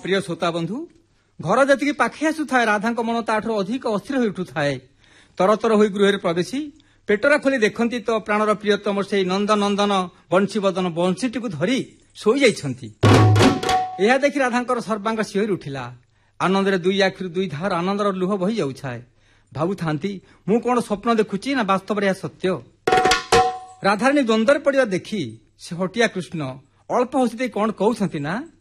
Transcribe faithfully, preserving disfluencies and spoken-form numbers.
प्रिय श्रोता बंधु घर जी पाखे आसुए राधा मन ताठू अधिक अस्थिर हो उठुए तरतर हो गृह प्रवेशी पेटरा खोली देखती तो प्राणर प्रियतम से नंद नंदन बंशीवदन बंशीटी को धरी शोई जाइछंती। यह देखि राधांकर सर्वांग शिहरी उठिला। आनंद दुई आखिर दुई धार आनंदर लुह बही जाउछाए। भाबु थांती मु कोन स्वप्न देखुची ना वास्तव यह सत्य। राधारानी द्वंद्वर पड़िया देखी से हटिया कृष्ण अल्प हसी कौन कहते ना